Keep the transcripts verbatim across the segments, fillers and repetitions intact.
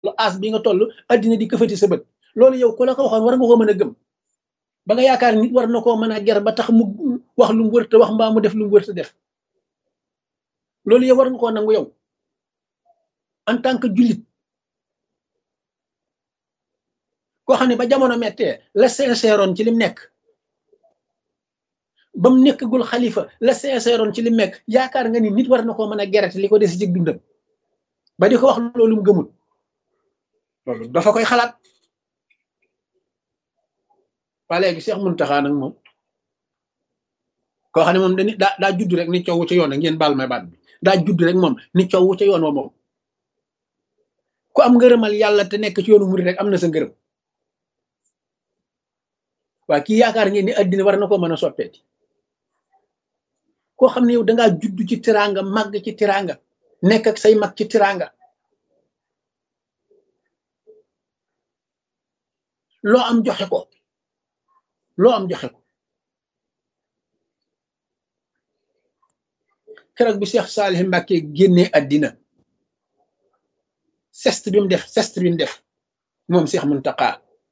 as bi nga toll addina di këfati sa bët loolu yow ku la ko waxoon war nga koo mën a gëm ba nga yaakaar nit war na koo mën a ger ba tax mu wax lu mu wërta wax mbaa mu def lu mu wërta def loolu yow war nga koo nangu yow en tant que jullit koo xam ne ba jamono mettee la sincèreoon ci lim nekk ba mu nekkagul xalifa la sincèreoon ci lim nekk yaakaar nga ni nit war na koo mën a gerete li ko des ci dundam ba di ko wax loolu mu gëmul loolu dafa koy xalaat waa léegi Cheikh Mountakha nag moom koo xam ne moom dañuy daa daa judd rek ni coow ca yoon ak ngeen baal may baat bi daa judd rek moom ni coow ca yoon wa moom ku am ngërëmal yàlla te nekk ci yoonu murid rek am na sa ngërëm waa kii yaakaar ngeen ni addina war na ko mën a soppeeti koo xam ne yow dangaa judd ci tiraanga màgg ci tiraanga nekk ak say mag ci tiraanga loo am joxe ko loo am joxe ko keroog bi Cheikh Salih Mbacké génnee addina sest bi mu def sest bi mu def moom Cheikh Mountakha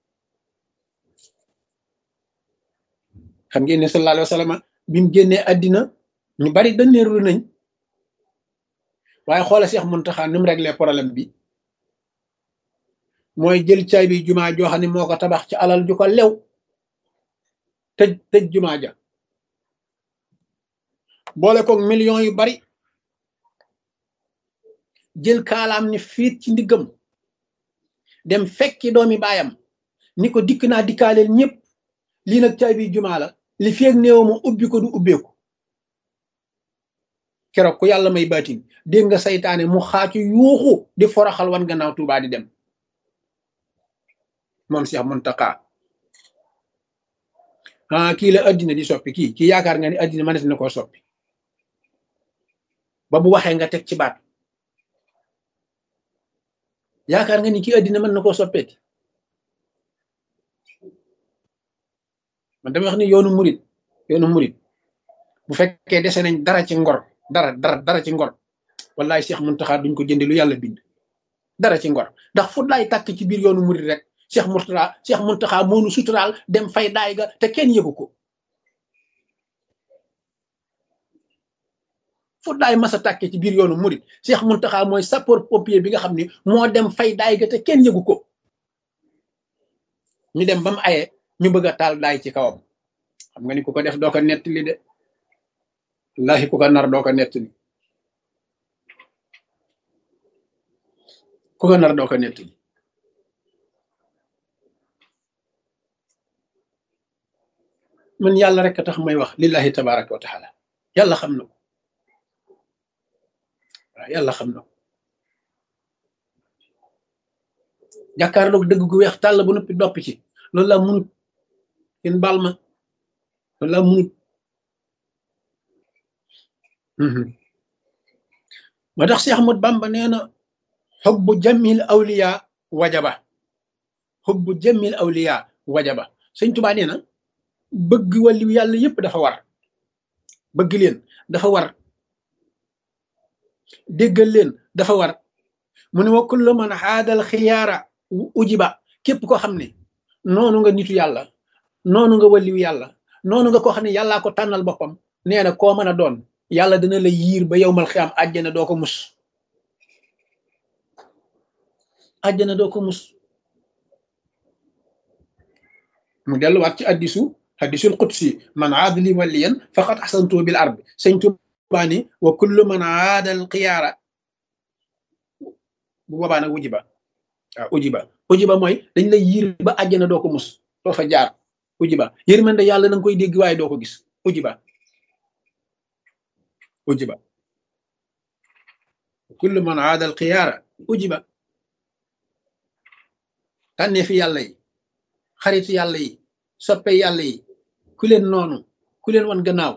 xam ngeen ne sallallahu alayhi wa sallam bi mu génnee addina ñu bari dañeerlu nañ waaye xoola Cheikh Mountakha ni mu réglé problème bi mooy jël caay bi jumaa joo xam ne moo ko tabax ci alal ju ko lew tëj tëj jumaa ja boole koog millions yu bari jël kaalaam ni fiit ci ndiggam dem fekki doomi baayam ni ko dikk naa dikkaaleel ñëpp lii nag caay bi jumaa la li feeg néew ma ubbi ko du ubbeeku keroog ku yàlla may baatin dégg nga saytaane mu xaacu yuuxu di foroxal wan gannaaw Tuubaa di dem moom Cheikh Mountakha ah kii la addina di soppi kii kii yaakaar nga ni addina mënees na koo soppi ba bu waxee nga teg ci baat yaakaar nga ni kii addina mën na koo soppeeti man dama wax ni yoonu murit yoonu murit bu fekkee dese nañ dara ci ngor dara dara dara ci ngor wallahi Cheikh Mountakha duñ ko jënde lu yàlla bind dara ci ngor ndax fu laay tàkk ci biir yoonu murit rek Cheikh Mourtada Cheikh Mountakha moonu suturaal dem fay daay ga te kenn yëgu ko fu daay masa tàkke ci biir yoonu murit Cheikh Mountakha mooy sapeur pompier bi nga xam ni moo dem fay daay ga te kenn yëgu ko ñu dem ba mu aye ñu bëgg a taal daay ci kawam xam nga ni ku ko def doo ko nettali de wallahi ku ko nar doo ko nettali ku ko nar doo ko nettali man yàlla rek a tax may wax lillahi tabaraka wa taala yàlla xam na ko waaw yàlla xam na ko jàkkaarloog dëgg gu weex tàll bu noppi doppi ci loolu laa munut kenn baal ma loolu laa munut moo tax Cheikh Ahmad Bamba nee na xubbu jamil awliya wajaba xubbu jamil awliya wajaba sëñ Tuubaa nee na bëgg wàllu yàlla yépp dafa war bëgg leen dafa war déggal leen dafa war mu ne wa kullu man xaadal xiyaara ujiba képp koo xam ne noonu nga nitu yàlla noonu nga wàllu yàlla noonu nga koo xam ne yàllaa ko tànnal boppam nee na koo mën a doon yàlla dina la yiir ba yowmal xiyaam àjjana doo ko mus àjjana doo ko mus mu delluwaat ci addisu hadisul qudsi man aada li waliyan faqad ahsantu bil arbi sëñ Tuubaa ni wa kullu man aada al xiyaara bu boobaa nag ujiba waaw ujiba ujiba mooy dañ lay yiir ba àjjana doo ko mus doo fa jaar ujiba yërmande yàlla na nga koy dégg waaye doo ko gis ujiba ujiba kullu man aada al xiyaara ujiba tànnee fi yàlla yi xaritu yàlla yi soppe yàlla yi ku leen noonu ku leen wan gannaaw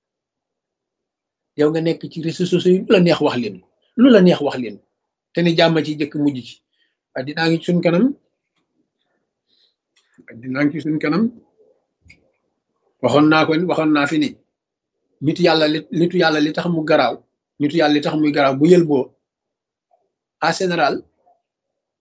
yow nga nekk ci réseaux sociaux yi lu la neex wax leen lu la neex wax leen te ni jàmm ci jëkk mujj ci addinaa ngi ci suñ kanam addinaa ngi ci suñ kanam waxoon naa ko waxoon naa fi ni nitu yàlla li nitu yàlla li tax mu garaaw nitu yàlla li tax muy garaaw bu yël boo en général